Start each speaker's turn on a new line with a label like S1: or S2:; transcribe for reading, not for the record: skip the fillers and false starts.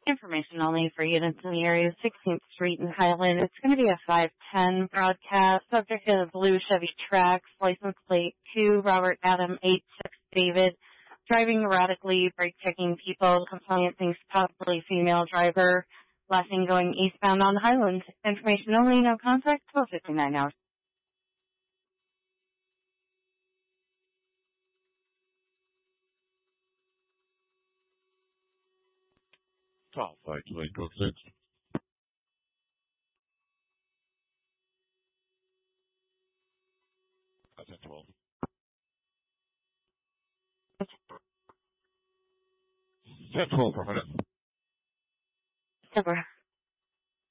S1: Information only for units in the area, 16th Street and Highland. It's going to be a 510 broadcast. Subject to the blue Chevy Trax, license plate 2, Robert Adam 86 David. Driving erratically, brake checking people, compliant things, possibly female driver. Last thing going eastbound on Highland. Information only, no contact, 12:59 hours.
S2: Top 528 code 6. That's at 12. 10-12 per minute.
S1: Super.